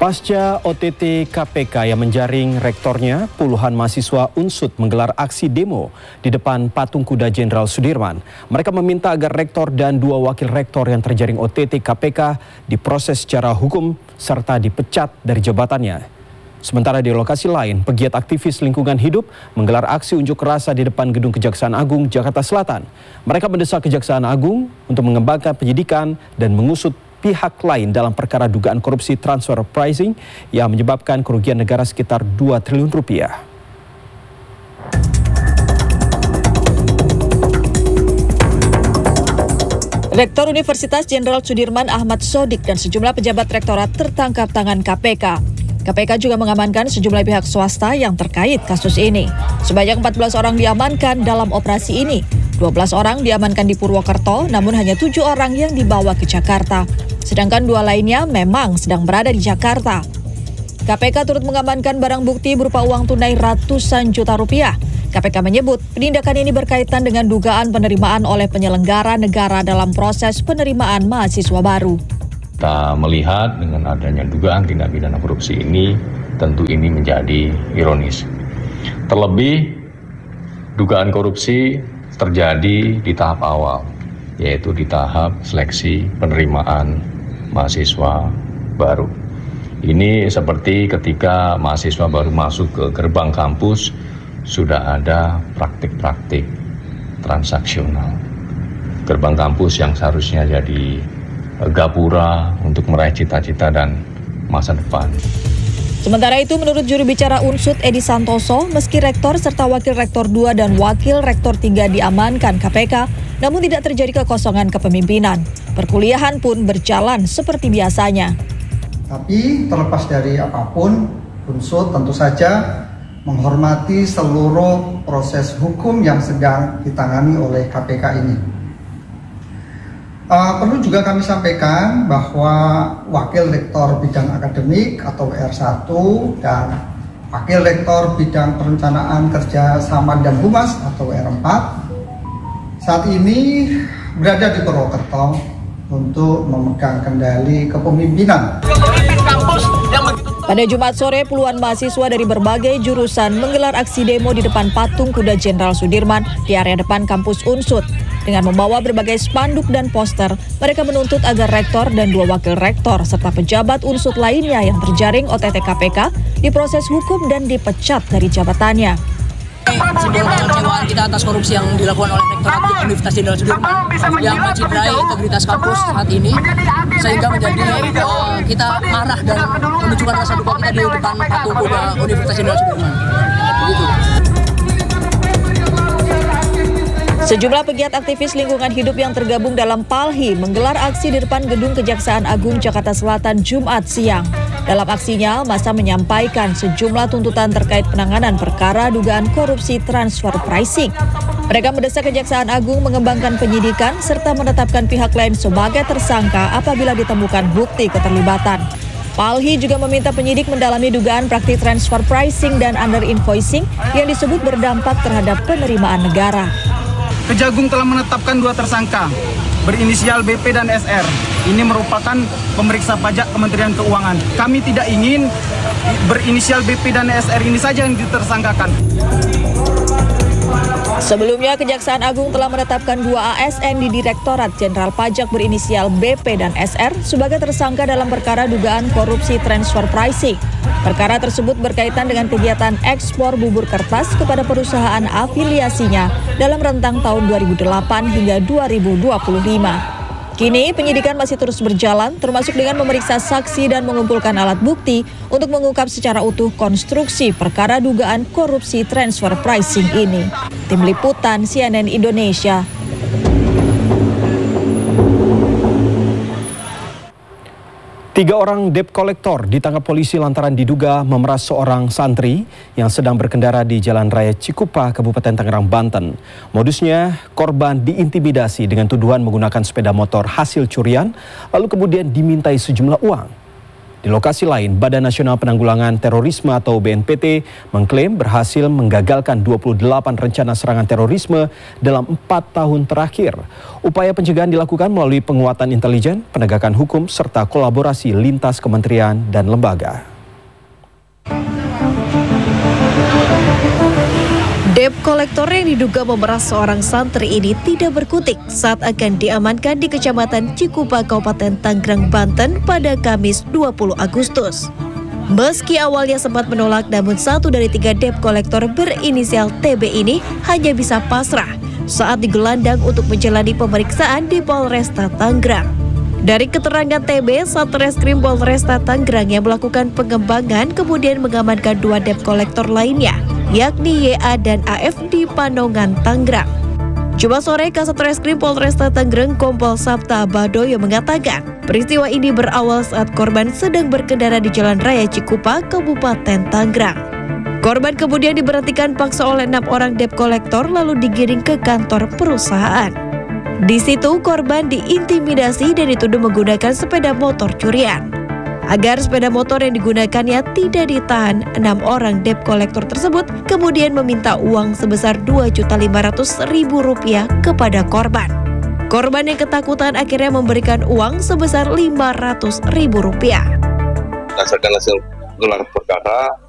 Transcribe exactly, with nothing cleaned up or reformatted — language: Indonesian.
Pasca O T T K P K yang menjaring rektornya, puluhan mahasiswa Unsut menggelar aksi demo di depan Patung Kuda Jenderal Sudirman. Mereka meminta agar rektor dan dua wakil rektor yang terjaring O T T K P K diproses secara hukum serta dipecat dari jabatannya. Sementara di lokasi lain, pegiat aktivis lingkungan hidup menggelar aksi unjuk rasa di depan Gedung Kejaksaan Agung Jakarta Selatan. Mereka mendesak Kejaksaan Agung untuk mengembangkan penyidikan dan mengusut pihak lain dalam perkara dugaan korupsi transfer pricing yang menyebabkan kerugian negara sekitar dua triliun rupiah. Rektor Universitas Jenderal Sudirman Ahmad Sodik dan sejumlah pejabat rektorat tertangkap tangan K P K. K P K juga mengamankan sejumlah pihak swasta yang terkait kasus ini. Sebanyak empat belas orang diamankan dalam operasi ini. dua belas orang diamankan di Purwokerto, namun hanya tujuh orang yang dibawa ke Jakarta. Sedangkan dua lainnya memang sedang berada di Jakarta. K P K turut mengamankan barang bukti berupa uang tunai ratusan juta rupiah. K P K menyebut penindakan ini berkaitan dengan dugaan penerimaan oleh penyelenggara negara dalam proses penerimaan mahasiswa baru. Kita melihat dengan adanya dugaan tindak pidana korupsi ini, tentu ini menjadi ironis. Terlebih, dugaan korupsi terjadi di tahap awal, yaitu di tahap seleksi penerimaan mahasiswa baru. Ini seperti ketika mahasiswa baru masuk ke gerbang kampus, sudah ada praktik-praktik transaksional. Gerbang kampus yang seharusnya jadi gapura untuk meraih cita-cita dan masa depan. Sementara itu, menurut juru bicara Unsut Edi Santoso, meski rektor serta wakil rektor dua dan wakil rektor tiga diamankan K P K, namun tidak terjadi kekosongan kepemimpinan. Perkuliahan pun berjalan seperti biasanya. Tapi terlepas dari apapun, Unsut tentu saja menghormati seluruh proses hukum yang sedang ditangani oleh K P K ini. Uh, perlu juga kami sampaikan bahwa Wakil Rektor Bidang Akademik atau W R satu dan Wakil Rektor Bidang Perencanaan Kerja Sama dan Humas atau W R empat saat ini berada di Purwokerto untuk memegang kendali kepemimpinan. Pada Jumat sore, puluhan mahasiswa dari berbagai jurusan menggelar aksi demo di depan Patung Kuda Jenderal Sudirman di area depan kampus Unsut. Dengan membawa berbagai spanduk dan poster, mereka menuntut agar rektor dan dua wakil rektor serta pejabat Unsut lainnya yang terjaring O T T K P K diproses hukum dan dipecat dari jabatannya. Simbol kekecewaan kita atas korupsi yang dilakukan oleh Rektorat Universitas Jenderal Sudirman yang menciderai integritas kampus saat ini, sehingga menjadi uh, kita marah dan menunjukkan rasa duka kita di depan Patung Kuda Universitas Jenderal Sudirman. Begitu. Sejumlah pegiat aktivis lingkungan hidup yang tergabung dalam PALHI menggelar aksi di depan Gedung Kejaksaan Agung Jakarta Selatan Jumat siang. Dalam aksinya, massa menyampaikan sejumlah tuntutan terkait penanganan perkara dugaan korupsi transfer pricing. Mereka mendesak Kejaksaan Agung mengembangkan penyidikan serta menetapkan pihak lain sebagai tersangka apabila ditemukan bukti keterlibatan. PALHI juga meminta penyidik mendalami dugaan praktik transfer pricing dan under invoicing yang disebut berdampak terhadap penerimaan negara. Kejagung telah menetapkan dua tersangka berinisial B P dan S R. Ini merupakan pemeriksa pajak Kementerian Keuangan. Kami tidak ingin berinisial B P dan S R ini saja yang ditersangkakan. Sebelumnya, Kejaksaan Agung telah menetapkan dua A S N di Direktorat Jenderal Pajak berinisial B P dan S R sebagai tersangka dalam perkara dugaan korupsi transfer pricing. Perkara tersebut berkaitan dengan kegiatan ekspor bubur kertas kepada perusahaan afiliasinya dalam rentang tahun dua ribu delapan hingga dua ribu dua puluh lima. Kini penyidikan masih terus berjalan, termasuk dengan memeriksa saksi dan mengumpulkan alat bukti untuk mengungkap secara utuh konstruksi perkara dugaan korupsi transfer pricing ini. Tim Liputan C N N Indonesia. Tiga orang debt collector ditangkap polisi lantaran diduga memeras seorang santri yang sedang berkendara di Jalan Raya Cikupa, Kabupaten Tangerang, Banten. Modusnya, korban diintimidasi dengan tuduhan menggunakan sepeda motor hasil curian, lalu kemudian dimintai sejumlah uang. Di lokasi lain, Badan Nasional Penanggulangan Terorisme atau B N P T mengklaim berhasil menggagalkan dua puluh delapan rencana serangan terorisme dalam empat tahun terakhir. Upaya pencegahan dilakukan melalui penguatan intelijen, penegakan hukum, serta kolaborasi lintas kementerian dan lembaga. Debt kolektor yang diduga memeras seorang santri ini tidak berkutik saat akan diamankan di Kecamatan Cikupa, Kabupaten Tangerang, Banten pada Kamis dua puluh Agustus. Meski awalnya sempat menolak, namun satu dari tiga debt kolektor berinisial T B ini hanya bisa pasrah saat digelandang untuk menjalani pemeriksaan di Polresta Tangerang. Dari keterangan T B, Satreskrim Polresta Tangerang yang melakukan pengembangan kemudian mengamankan dua debt kolektor lainnya, yakni Y A dan A F di Panongan, Tangerang. Jumat sore, Kasat Reskrim Polresta Tangerang Kompol Sabta Badoyo mengatakan, peristiwa ini berawal saat korban sedang berkendara di Jalan Raya Cikupa, Kabupaten Tangerang. Korban kemudian diberhentikan paksa oleh enam orang debt kolektor lalu digiring ke kantor perusahaan. Di situ korban diintimidasi dan dituduh menggunakan sepeda motor curian. Agar sepeda motor yang digunakannya tidak ditahan, enam orang debt kolektor tersebut kemudian meminta uang sebesar dua juta lima ratus ribu rupiah kepada korban. Korban yang ketakutan akhirnya memberikan uang sebesar lima ratus ribu rupiah. Berdasarkan hasil gelar perkara,